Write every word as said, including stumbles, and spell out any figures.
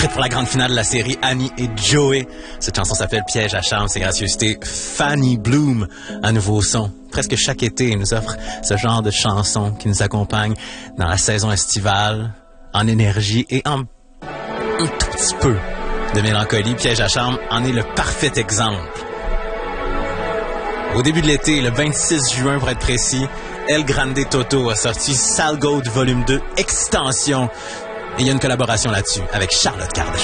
prête pour la grande finale de la série Annie et Joey. Cette chanson s'appelle Piège à charme, c'est gracieuseté Fanny Bloom, un nouveau son. Presque chaque été, il nous offre ce genre de chanson qui nous accompagne dans la saison estivale, en énergie et en un tout petit peu de mélancolie. Piège à charme en est le parfait exemple. Au début de l'été, le vingt-six juin pour être précis, El Grande Toto a sorti Sal Gold Volume deux Extension. Et il y a une collaboration là-dessus avec Charlotte Cardin.